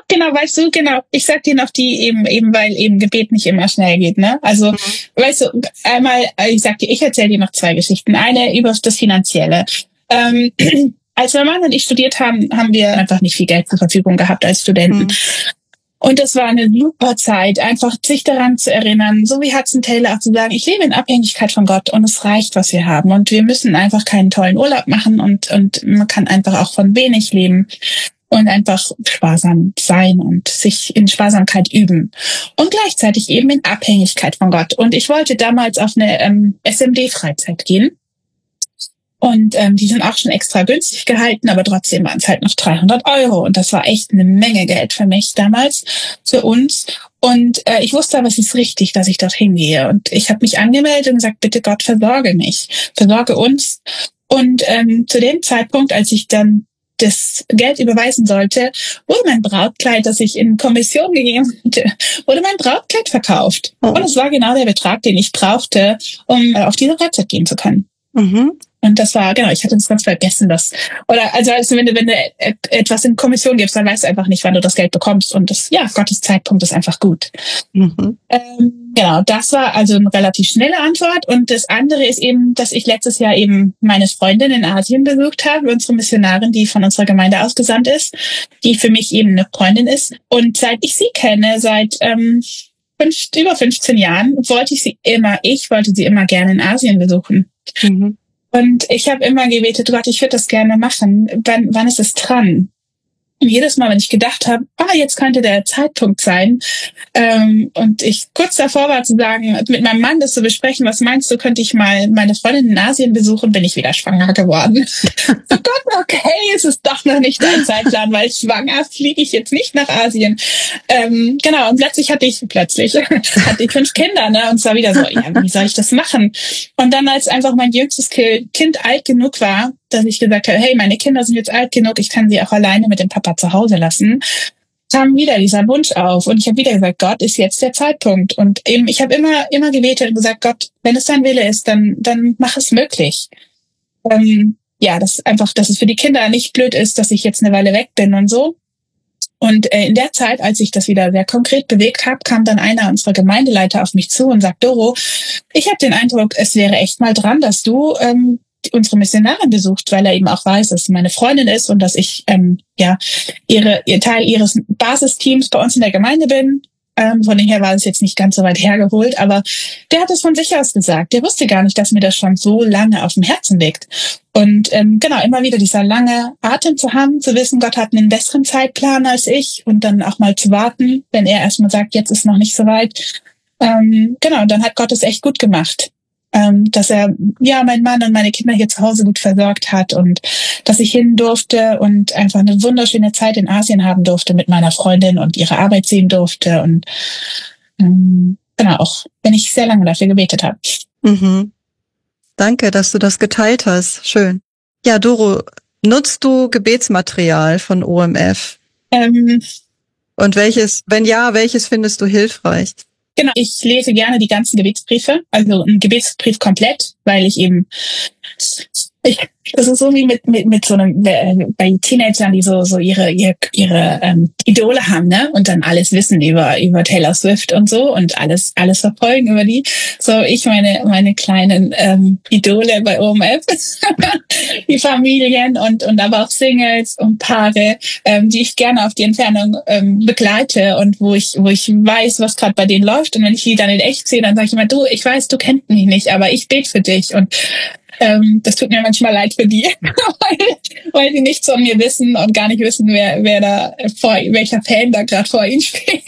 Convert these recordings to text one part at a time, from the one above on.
Genau, weißt du, genau. Ich sag dir noch die eben, weil eben Gebet nicht immer schnell geht, ne? Also, weißt du, einmal, ich erzähle dir noch zwei Geschichten. Eine über das Finanzielle. Ähm, Als mein Mann und ich studiert haben, haben wir einfach nicht viel Geld zur Verfügung gehabt als Studenten. Und das war eine super Zeit, einfach sich daran zu erinnern, so wie Hudson Taylor auch zu sagen, ich lebe in Abhängigkeit von Gott und es reicht, was wir haben. Und wir müssen einfach keinen tollen Urlaub machen und man kann einfach auch von wenig leben und einfach sparsam sein und sich in Sparsamkeit üben. Und gleichzeitig eben in Abhängigkeit von Gott. Und ich wollte damals auf eine SMD-Freizeit gehen. Und die sind auch schon extra günstig gehalten, aber trotzdem waren es halt noch 300 Euro. Und das war echt eine Menge Geld für mich damals, für uns. Und ich wusste aber, es ist richtig, dass ich dorthin gehe. Und ich habe mich angemeldet und gesagt, bitte Gott, versorge mich, versorge uns. Und zu dem Zeitpunkt, als ich dann das Geld überweisen sollte, wurde mein Brautkleid, das ich in Kommission gegeben hatte, wurde mein Brautkleid verkauft. Und es war genau der Betrag, den ich brauchte, um auf diese Freizeit gehen zu können. Und das war, genau, ich hatte das ganz vergessen, also wenn du etwas in Kommission gibst, dann weißt du einfach nicht, wann du das Geld bekommst. Und Gottes Zeitpunkt ist einfach gut. Genau, das war also eine relativ schnelle Antwort. Und das andere ist eben, dass ich letztes Jahr eben meine Freundin in Asien besucht habe, unsere Missionarin, die von unserer Gemeinde ausgesandt ist, die für mich eben eine Freundin ist. Und seit ich sie kenne, seit über 15 Jahren, wollte sie immer gerne in Asien besuchen. Und ich habe immer gebetet, Gott, ich würde das gerne machen. Wann ist es dran? Und jedes Mal, wenn ich gedacht habe, jetzt könnte der Zeitpunkt sein, und ich kurz davor war zu sagen, mit meinem Mann das zu besprechen, was meinst du, könnte ich mal meine Freundin in Asien besuchen, bin ich wieder schwanger geworden. Oh Gott, okay, es ist doch noch nicht dein Zeitplan, weil schwanger fliege ich jetzt nicht nach Asien. Genau, und plötzlich hatte ich 5 Kinder, ne? Und es war wieder so, wie soll ich das machen? Und dann, als einfach mein jüngstes Kind alt genug war, dass ich gesagt habe, hey, meine Kinder sind jetzt alt genug, ich kann sie auch alleine mit dem Papa zu Hause lassen, kam wieder dieser Wunsch auf. Und ich habe wieder gesagt, Gott, ist jetzt der Zeitpunkt. Und eben, ich habe immer gebetet und gesagt, Gott, wenn es dein Wille ist, dann mach es möglich. Dass es für die Kinder nicht blöd ist, dass ich jetzt eine Weile weg bin und so. Und in der Zeit, als ich das wieder sehr konkret bewegt habe, kam dann einer unserer Gemeindeleiter auf mich zu und sagt, Doro, ich habe den Eindruck, es wäre echt mal dran, dass du unsere Missionarin besucht, weil er eben auch weiß, dass sie meine Freundin ist und dass ich ihr Teil ihres Basisteams bei uns in der Gemeinde bin. Von dem her war es jetzt nicht ganz so weit hergeholt, aber der hat es von sich aus gesagt. Der wusste gar nicht, dass mir das schon so lange auf dem Herzen liegt. Und immer wieder dieser lange Atem zu haben, zu wissen, Gott hat einen besseren Zeitplan als ich und dann auch mal zu warten, wenn er erstmal sagt, jetzt ist noch nicht so weit. Dann hat Gott es echt gut gemacht. Dass er meinen Mann und meine Kinder hier zu Hause gut versorgt hat und dass ich hin durfte und einfach eine wunderschöne Zeit in Asien haben durfte mit meiner Freundin und ihre Arbeit sehen durfte und auch wenn ich sehr lange dafür gebetet habe. Danke, dass du das geteilt hast. Schön. Ja, Doro, nutzt du Gebetsmaterial von OMF? Und welches findest du hilfreich? Genau, ich lese gerne die ganzen Gebetsbriefe, also einen Gebetsbrief komplett, weil ich eben, das ist so wie mit so einem, bei Teenagern, die so ihre Idole haben, ne, und dann alles wissen über Taylor Swift und so und alles verfolgen über die. So, ich meine kleinen Idole bei OMF, die Familien und aber auch Singles und Paare, die ich gerne auf die Entfernung begleite und wo ich weiß, was gerade bei denen läuft. Und wenn ich die dann in echt sehe, dann sage ich immer, du, ich weiß, du kennst mich nicht, aber ich bete für dich. Und das tut mir manchmal leid für die, weil die nichts von mir wissen und gar nicht wissen, welcher Fan da gerade vor ihnen steht.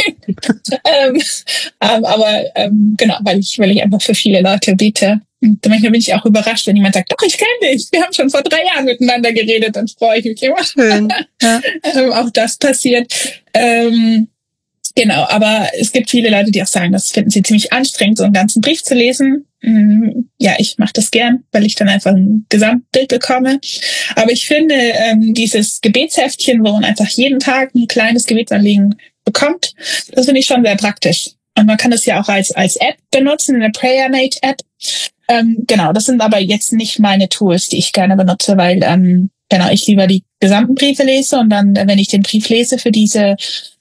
Weil ich einfach für viele Leute bete. Und manchmal bin ich auch überrascht, wenn jemand sagt, doch, ich kenne dich. Wir haben schon vor 3 Jahren miteinander geredet, dann freue ich mich immer. Schön. Ja. Auch das passiert. Genau, aber es gibt viele Leute, die auch sagen, das finden sie ziemlich anstrengend, so einen ganzen Brief zu lesen. Ja, ich mache das gern, weil ich dann einfach ein Gesamtbild bekomme. Aber ich finde, dieses Gebetsheftchen, wo man einfach jeden Tag ein kleines Gebetsanliegen bekommt, das finde ich schon sehr praktisch. Und man kann das ja auch als App benutzen, eine PrayerMate App. Genau, das sind aber jetzt nicht meine Tools, die ich gerne benutze, weil ich lieber die gesamten Briefe lese und dann, wenn ich den Brief lese für diese